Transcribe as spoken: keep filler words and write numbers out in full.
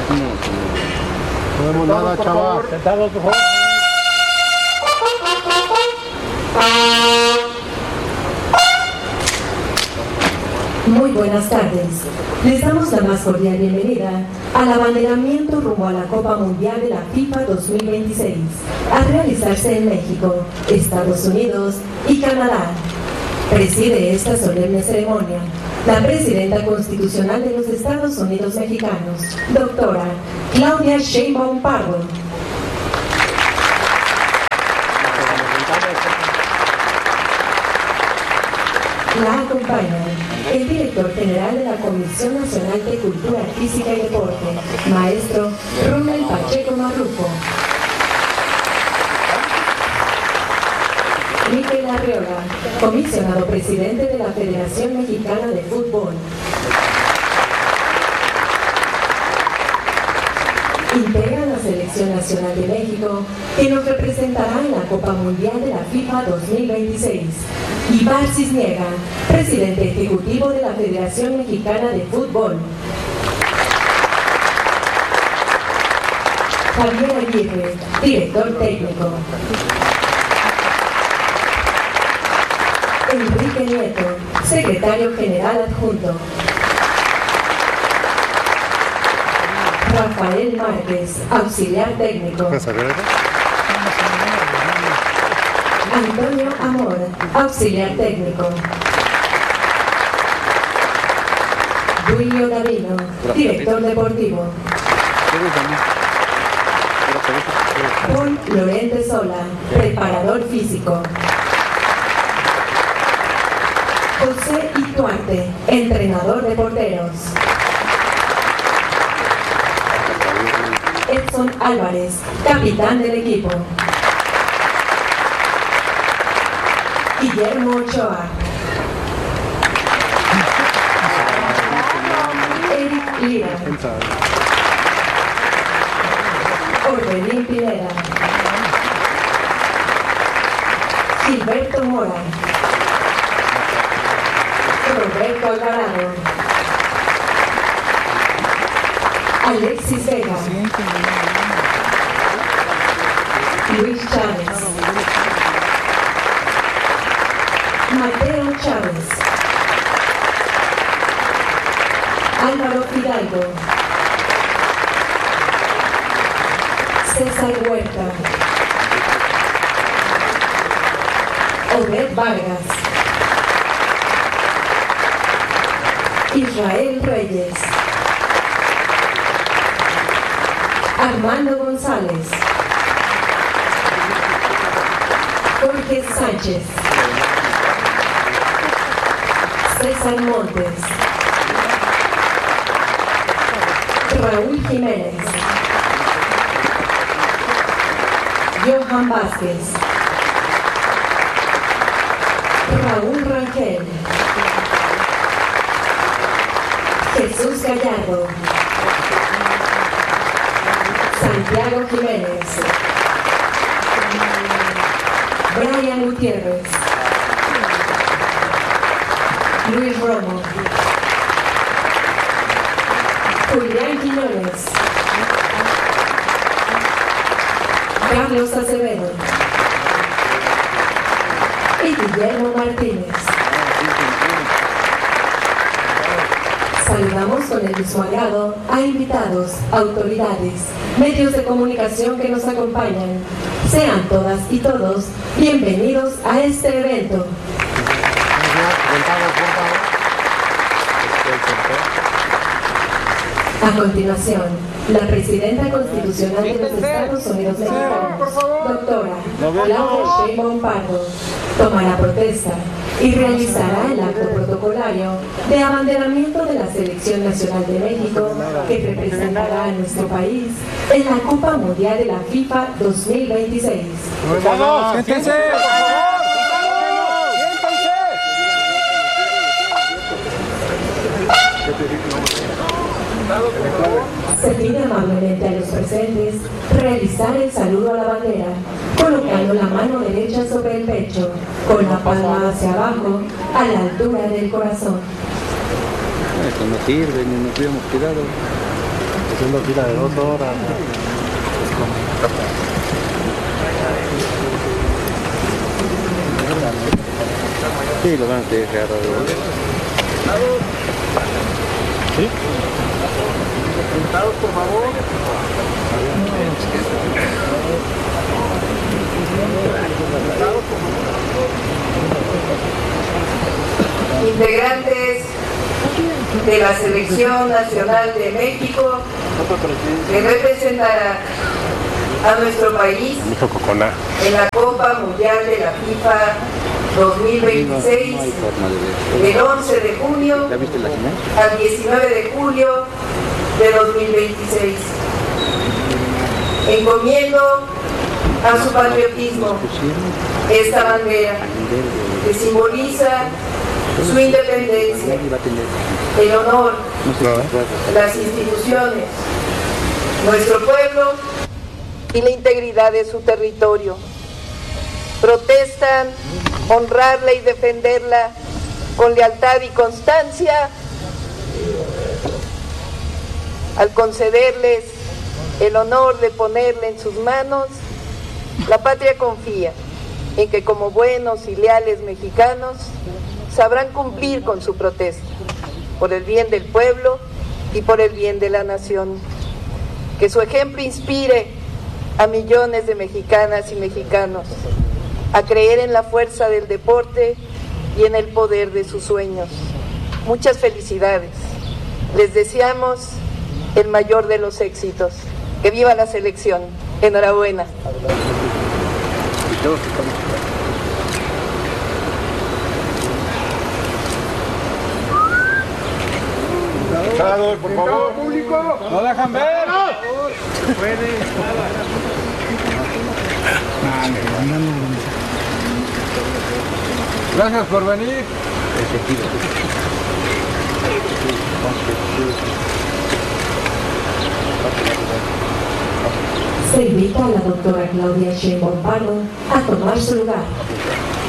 No vemos nada, chaval. Sentados, por favor. Muy buenas tardes. Les damos la más cordial bienvenida al abanderamiento rumbo a la Copa Mundial de la FIFA dos mil veintiséis, a realizarse en México, Estados Unidos y Canadá. Preside esta solemne ceremonia la presidenta constitucional de los Estados Unidos mexicanos, doctora Claudia Sheinbaum Pardo. La acompañan el director general de la Comisión Nacional de Cultura Física y Deporte, maestro Rommel Pacheco Marrufo. Miquel Arriola, comisionado presidente de la Federación Mexicana de Fútbol. Integra la Selección Nacional de México, que nos representará en la Copa Mundial de la FIFA dos mil veintiséis. Ibar Cisniega, presidente ejecutivo de la Federación Mexicana de Fútbol. Javier Aguirre, director técnico. Enrique Nieto, secretario general adjunto. Rafael Márquez, auxiliar técnico. Antonio Amor, auxiliar técnico. Duilio Gavino, director deportivo. Paul Lorente Sola, preparador físico. José Ituarte, entrenador de porteros. Edson Álvarez, capitán del equipo. Guillermo Ochoa. Eric Lira. Orbelín Pineda. Gilberto Mora. Roberto Alvarado. Alexis Vega. Luis Chávez. Mateo Chávez. Álvaro Fidalgo. César Huerta. Obed Vargas. Israel Reyes. Armando González. Jorge Sánchez. César Montes. Raúl Jiménez. Johan Vázquez. Raúl Rangel. Jesús Gallardo. Santiago Jiménez. Brian Gutiérrez. Luis Romo. Julián Quiñones. Carlos Acevedo. Y Guillermo Martínez. Saludamos con el mismo agrado a invitados, autoridades, medios de comunicación que nos acompañan. Sean todas y todos bienvenidos a este evento. A continuación, la presidenta constitucional de los Estados Unidos mexicanos, doctora Claudia Sheinbaum Pardo, tomará protesta y realizará el acto protocolario de abanderamiento de la Selección Nacional de México, que representará a nuestro país en la Copa Mundial de la FIFA dos mil veintiséis. ¡Vamos, siéntense! Se pide amablemente a los presentes realizar el saludo a la bandera, colocando la mano derecha sobre el pecho, con la palma hacia abajo, a la altura del corazón. Esto no sirve, ni nos hubiéramos quedado. Haciendo fila de dos horas. Sí, lo van a dejar. ¿Sí? Sentados, por favor. Integrantes de la Selección Nacional de México, que representará a nuestro país en la Copa Mundial de la FIFA dos mil veintiséis, del once de junio al diecinueve de julio de dos mil veintiséis. Encomiendo a su patriotismo esta bandera que simboliza su independencia, el honor, las instituciones, nuestro pueblo y la integridad de su territorio. Protestan honrarla y defenderla con lealtad y constancia al concederles el honor de ponerla en sus manos. La patria confía en que como buenos y leales mexicanos sabrán cumplir con su protesta por el bien del pueblo y por el bien de la nación. Que su ejemplo inspire a millones de mexicanas y mexicanos a creer en la fuerza del deporte y en el poder de sus sueños. Muchas felicidades. Les deseamos el mayor de los éxitos. Que viva la selección. Enhorabuena. Sentados, por favor. Público. ¡No dejan ver! Gracias por venir. Se invita a la doctora Claudia Sheinbaum Pardo a tomar su lugar.